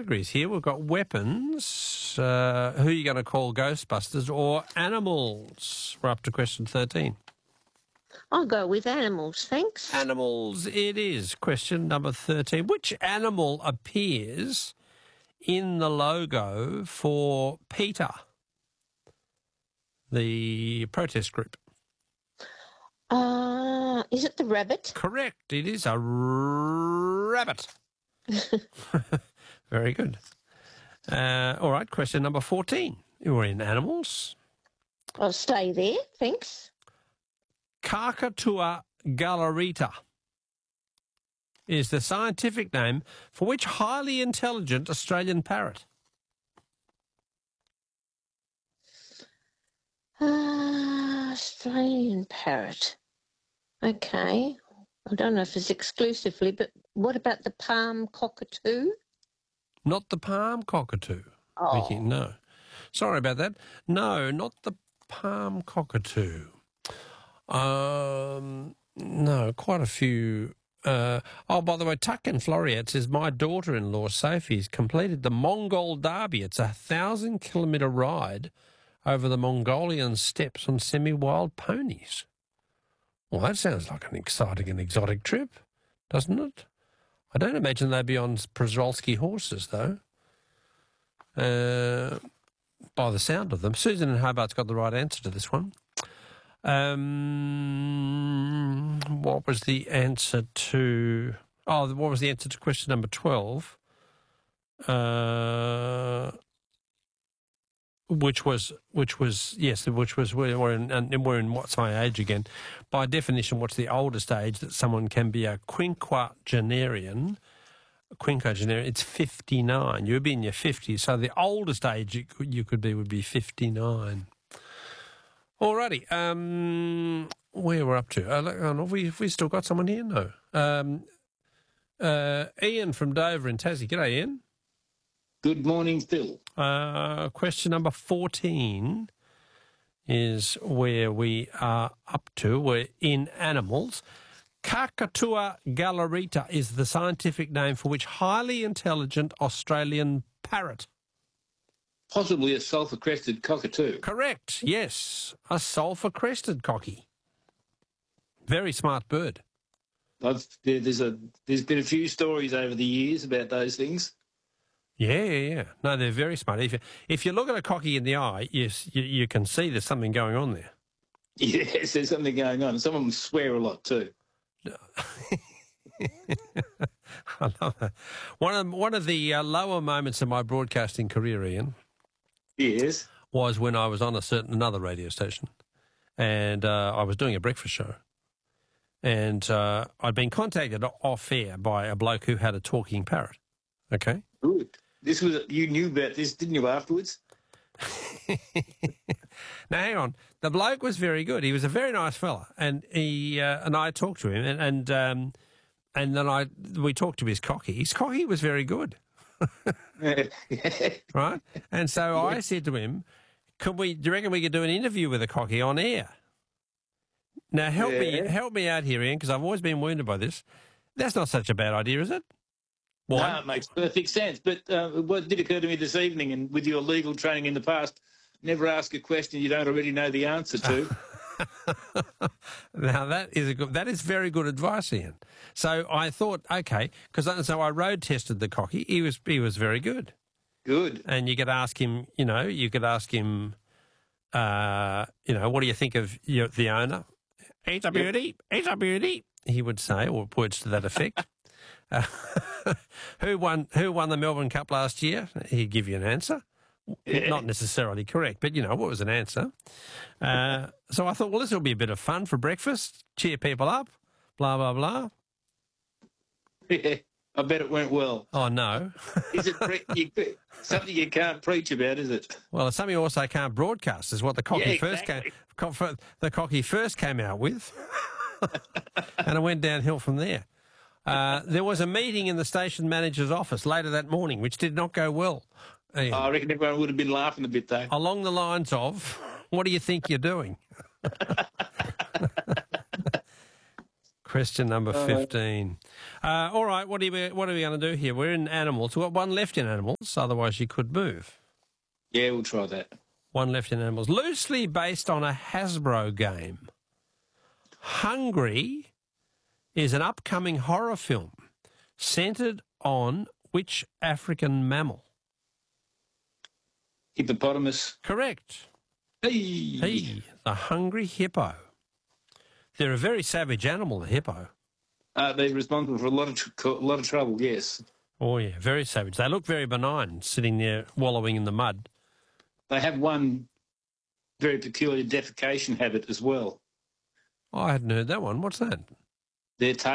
categories here. We've got weapons, who are you going to call Ghostbusters, or animals? We're up to question 13. I'll go with animals, thanks. Animals it is. Question number 13. Which animal appears in the logo for PETA, the protest group? Is it the rabbit? Correct. It is a rabbit. Very good. All right, question number 14. We're in animals. I'll stay there, thanks. Kakatua galarita is the scientific name for which highly intelligent Australian parrot? Australian parrot. Okay. I don't know if it's exclusively, but what about the palm cockatoo? Not the palm cockatoo. Oh. Vicky, no. Sorry about that. No, not the palm cockatoo. No, quite a few. By the way, Tuck in Floriat says, my daughter-in-law, Sophie's completed the Mongol Derby. It's a 1,000-kilometre ride over the Mongolian steppes on semi-wild ponies. Well, that sounds like an exciting and exotic trip, doesn't it? I don't imagine they'd be on Przewalski horses, though, by the sound of them. Susan in Hobart's got the right answer to this one. What was the answer to... what was the answer to question number 12? Which was we're in what's my age again? By definition, what's the oldest age that someone can be a quinquagenarian? It's 59. You'd be in your 50s, so the oldest age you could be would be 59. Alrighty, where we're up to? Have we still got someone here? No. Ian from Dover in Tassie. G'day, Ian. Good morning, Phil. Question number 14 is where we are up to. We're in animals. Kakatua galarita is the scientific name for which highly intelligent Australian parrot? Possibly a sulphur-crested cockatoo. Correct, yes. A sulphur-crested cocky. Very smart bird. There's been a few stories over the years about those things. Yeah. No, they're very smart. If you look at a cocky in the eye, yes, you can see there's something going on there. Yes, there's something going on. Some of them swear a lot too. I love that. One of the lower moments of my broadcasting career, Ian, yes, was when I was on another radio station, and I was doing a breakfast show, and I'd been contacted off air by a bloke who had a talking parrot. Okay. Good. You knew about this, didn't you? Afterwards. Now, hang on. The bloke was very good. He was a very nice fella, and I talked to him, and then we talked to his cocky. His cocky was very good, right? And so I said to him, do you reckon we could do an interview with a cocky on air? Now help me out here, Ian, because I've always been wounded by this. That's not such a bad idea, is it? Why? No, it makes perfect sense. But what did occur to me this evening, and with your legal training in the past, never ask a question you don't already know the answer to. Now that is very good advice, Ian. So I thought, okay, so I road tested the cocky. He was very good. Good. And you could ask him, what do you think of the owner? He's a beauty. He's a beauty. He would say, or words to that effect. Who won the Melbourne Cup last year? He'd give you an answer. Yeah. Not necessarily correct, but what was an answer? So I thought, well, this will be a bit of fun for breakfast, cheer people up, blah, blah, blah. Yeah, I bet it went well. Oh, no. Is it something you can't preach about, is it? Well, it's something you also can't broadcast, is what the cocky first came out with. And it went downhill from there. There was a meeting in the station manager's office later that morning, which did not go well. I reckon everyone would have been laughing a bit, though. Along the lines of, what do you think you're doing? Question number 15. All right, what are we going to do here? We're in animals. We've got one left in animals, otherwise you could move. Yeah, we'll try that. One left in animals. Loosely based on a Hasbro game. Hungry is an upcoming horror film centred on which African mammal? Hippopotamus. Correct. Hey. The hungry hippo. They're a very savage animal, the hippo. They're responsible for a lot of trouble, yes. Oh, yeah, very savage. They look very benign, sitting there wallowing in the mud. They have one very peculiar defecation habit as well. Oh, I hadn't heard that one. What's that? Their